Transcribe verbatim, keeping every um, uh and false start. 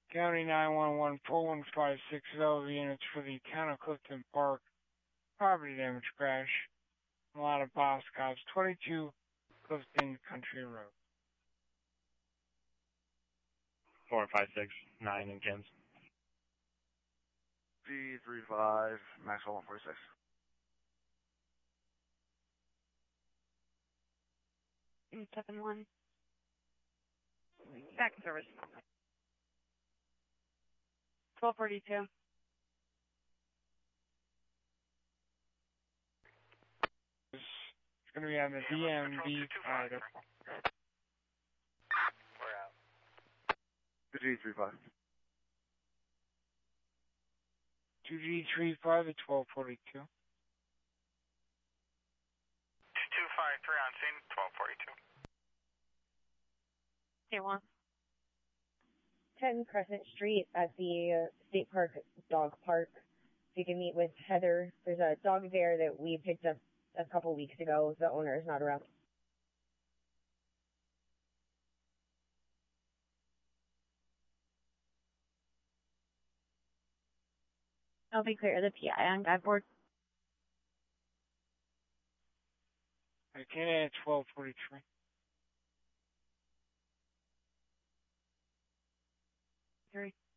County nine one one four one five six zero units for the Town of Clifton Park property damage crash. A lot of boss cops, twenty-two Clifton Country Road. four five six nine in Kim's. B three five, Maxwell one forty-six. seven one. Back in service. twelve forty-two. It's going to be on the D M V side. We're out. G three five. two G three five at twelve forty-two. two five three on scene, twelve forty-two. Okay, one. ten Crescent Street at the uh, State Park Dog Park. If you can meet with Heather, there's a dog there that we picked up a couple weeks ago. The owner is not around. I'll be clear. The P I on guide board. Okay, at twelve forty-three. Three.